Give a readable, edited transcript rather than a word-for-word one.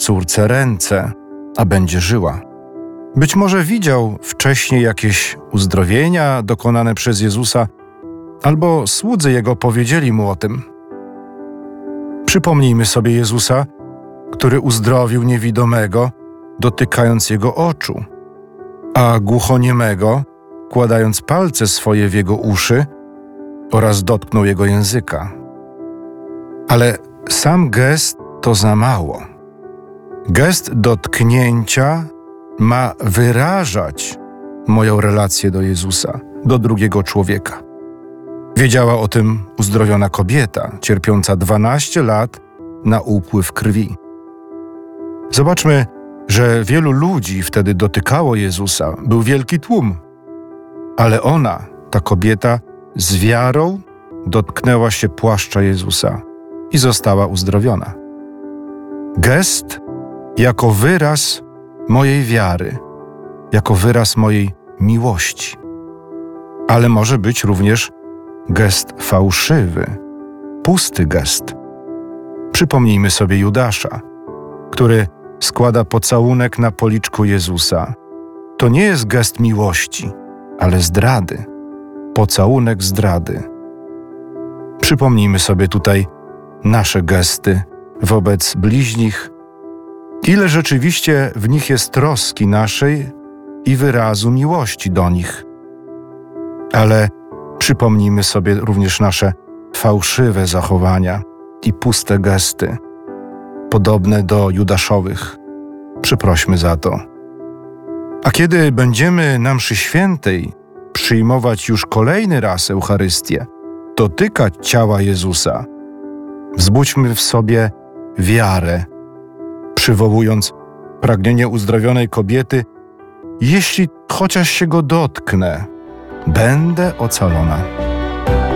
córce ręce, a będzie żyła. Być może widział wcześniej jakieś uzdrowienia dokonane przez Jezusa, albo słudzy Jego powiedzieli Mu o tym. Przypomnijmy sobie Jezusa, który uzdrowił niewidomego, dotykając Jego oczu, a głuchoniemego, kładając palce swoje w Jego uszy oraz dotknął Jego języka. Ale sam gest to za mało. Gest dotknięcia ma wyrażać moją relację do Jezusa, do drugiego człowieka. Wiedziała o tym uzdrowiona kobieta, cierpiąca 12 lat na upływ krwi. Zobaczmy, że wielu ludzi wtedy dotykało Jezusa. Był wielki tłum. Ale ona, ta kobieta, z wiarą dotknęła się płaszcza Jezusa i została uzdrowiona. Gest jako wyraz mojej wiary, jako wyraz mojej miłości. Ale może być również gest fałszywy, pusty gest. Przypomnijmy sobie Judasza, który składa pocałunek na policzku Jezusa. To nie jest gest miłości, ale zdrady. Pocałunek zdrady. Przypomnijmy sobie tutaj nasze gesty wobec bliźnich. Ile rzeczywiście w nich jest troski naszej i wyrazu miłości do nich. Ale przypomnijmy sobie również nasze fałszywe zachowania i puste gesty, podobne do Judaszowych. Przeprośmy za to. A kiedy będziemy na mszy świętej przyjmować już kolejny raz Eucharystię, dotykać ciała Jezusa, wzbudźmy w sobie wiarę, przywołując pragnienie uzdrowionej kobiety: jeśli chociaż się go dotknę, będę ocalona.